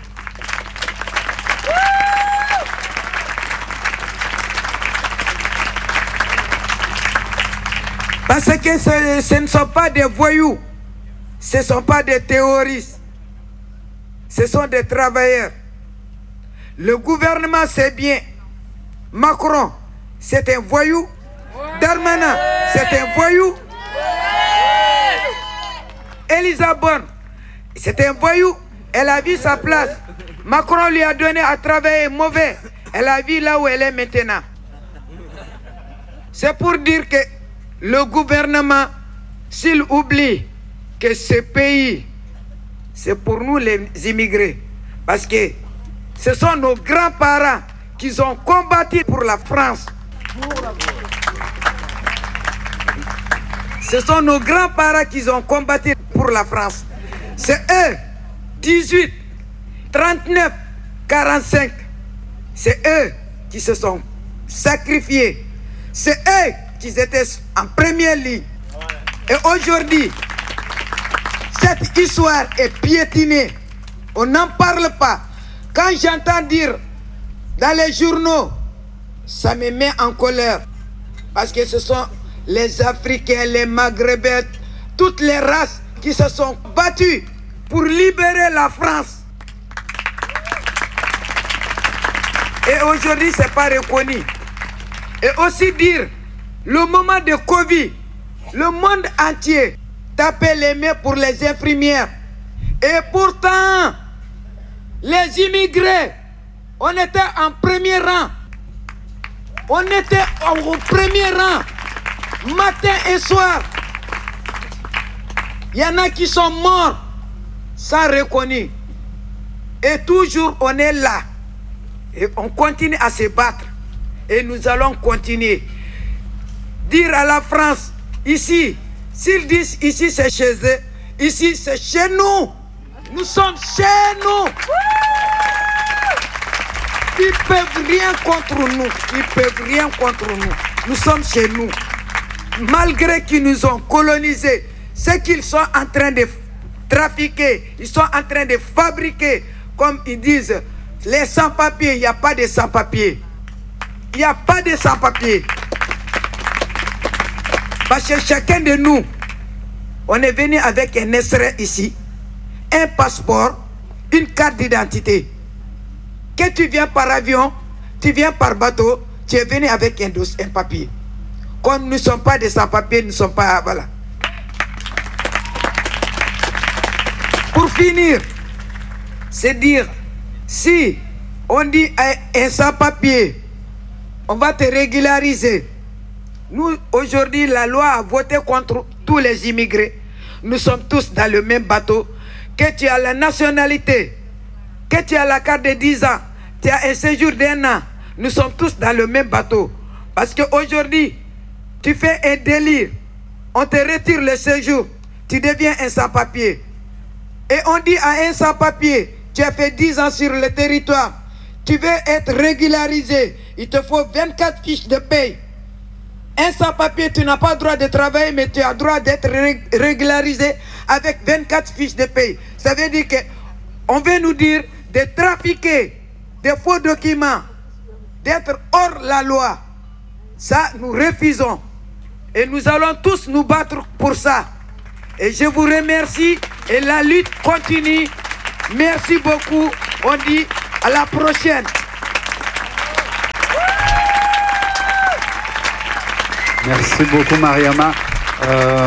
Parce que ce, ce ne sont pas des voyous, ce ne sont pas des terroristes, ce sont des travailleurs. Le gouvernement, c'est bien. Macron, c'est un voyou. Darmanin, c'est un voyou. Elisa Borne, c'était un voyou. Elle a vu sa place. Macron lui a donné à travailler mauvais. Elle a vu là où elle est maintenant. C'est pour dire que le gouvernement, s'il oublie que ce pays, c'est pour nous les immigrés. Parce que ce sont nos grands-parents qui ont combattu pour la France. Ce sont nos grands-parents qui ont combattu pour la France. C'est eux, dix-huit, trente-neuf, quarante-cinq. C'est eux qui se sont sacrifiés. C'est eux qui étaient en première ligne. Et aujourd'hui, cette histoire est piétinée. On n'en parle pas. Quand j'entends dire dans les journaux, ça me met en colère. Parce que ce sont les Africains, les Maghrébins, toutes les races qui se sont battues pour libérer la France. Et aujourd'hui, ce n'est pas reconnu. Et aussi dire, le moment de Covid, le monde entier tapait les mains pour les infirmières. Et pourtant, les immigrés, on était en premier rang. On était au premier rang, matin et soir. Il y en a qui sont morts sans reconnu. Et toujours on est là. Et on continue à se battre. Et nous allons continuer. Dire à la France, ici, s'ils disent ici c'est chez eux, ici c'est chez nous. Nous sommes chez nous. Ils ne peuvent rien contre nous. Ils ne peuvent rien contre nous. Nous sommes chez nous. Malgré qu'ils nous ont colonisés, ce qu'ils sont en train de trafiquer, ils sont en train de fabriquer, comme ils disent, les sans-papiers. Il n'y a pas de sans-papiers. Il n'y a pas de sans-papiers. Parce que chacun de nous, on est venu avec un extrait ici, un passeport, une carte d'identité. Que tu viens par avion, tu viens par bateau, tu es venu avec un, dos, un papier. Comme nous ne sommes pas des sans-papiers, nous ne sommes pas... Voilà. Pour finir, c'est dire, si on dit un sans-papier, on va te régulariser. Nous, aujourd'hui, la loi a voté contre tous les immigrés. Nous sommes tous dans le même bateau. Que tu as la nationalité, que tu as la carte de dix ans, tu as un séjour d'un an, nous sommes tous dans le même bateau. Parce qu'aujourd'hui, tu fais un délire, on te retire le séjour, tu deviens un sans-papier. Et on dit à un sans-papier, tu as fait dix ans sur le territoire, tu veux être régularisé, il te faut vingt-quatre fiches de paye. Un sans-papier, tu n'as pas le droit de travailler, mais tu as le droit d'être régularisé avec vingt-quatre fiches de paye. Ça veut dire qu'on veut nous dire de trafiquer des faux documents, d'être hors la loi. Ça, nous refusons. Et nous allons tous nous battre pour ça. Et je vous remercie. Et la lutte continue. Merci beaucoup. On dit à la prochaine. Merci beaucoup, Mariama. Euh...